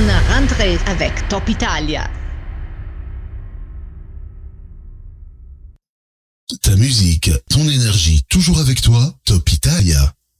bonne rentrée avec Top Italia. Ta musique, ton énergie, toujours avec toi, Top Italia.